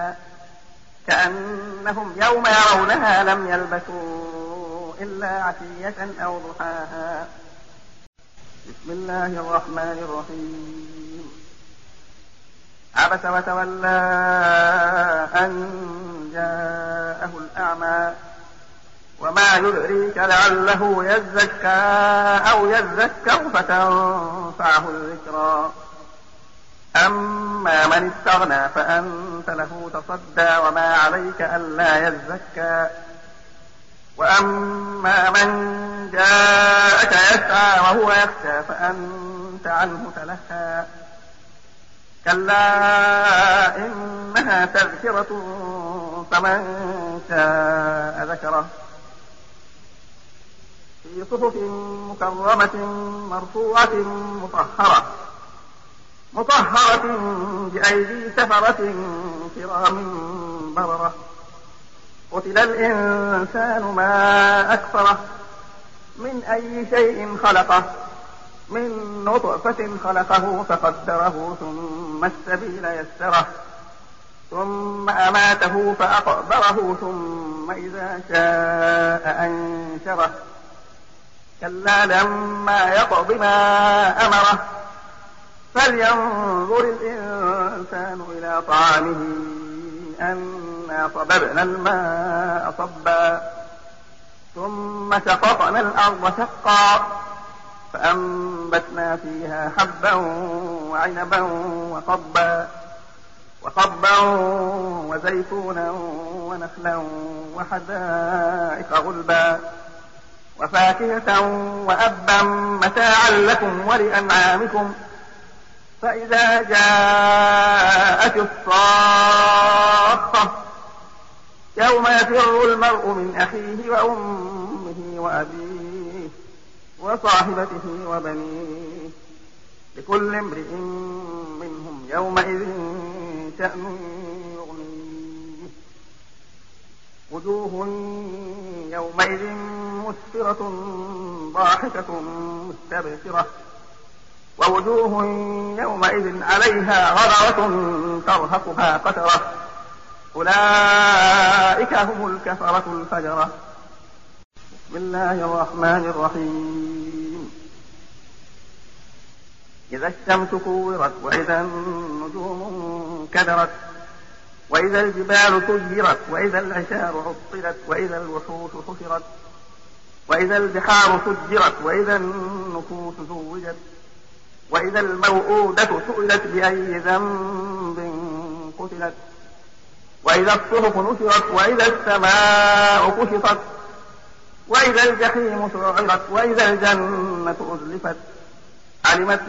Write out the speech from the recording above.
كأنهم يوم يرونها لم يلبثوا إلا عشية أو ضحاها. بسم الله الرحمن الرحيم. عبس وتولى أن جاءه الأعمى وما يدريك لعله يزكى أو يذكر فتنفعه الذكرى. أما من استغنى فأنت له تصدى وما عليك ألا يزكى. وأما من جاءك يسعى وهو يخشى فأنت عنه تلهى. كلا إنها تذكرة فمن شاء ذكره في صحف مكرمة مرفوعة مطهرة بأيدي سفرة كرام بررة. قتل الإنسان ما أكفره من أي شيء خلقه من نطفة خلقه فقدره ثم السبيل يسره ثم أماته فأقبره ثم إذا شاء أنشره. كلا لما يقض ما أمره فلينظر الإنسان إلى طعامه أنا صببنا الماء صبا ثم شققنا الأرض شقا فأنبتنا فيها حبا وعنبا وقضبا وزيتونا ونخلا وحدائق غلبا وفاكهة وأبا متاعا لكم ولأنعامكم. فإذا جاءت الصاخة يوم يفر المرء من أخيه وأمه وأبيه وصاحبته وبنيه لكل امرئ منهم يومئذ شأن يغنيه. وجوه يومئذ مسفرة ضاحكة مستبشرة ووجوه يومئذ عليها غبرة ترهقها قترة أولئك هم الكفرة الفجرة. بسم الله الرحمن الرحيم. إذا الشمس كورت وإذا النجوم كدرت وإذا الجبال سيرت وإذا العشار عطلت وإذا الوحوش حشرت وإذا البحار سجرت وإذا النفوس زوجت وإذا الموءودة سئلت بأي ذنب قتلت وإذا الصحف نشرت وإذا السماء كشطت وإذا الجحيم سعرت وإذا الجنة أزلفت علمت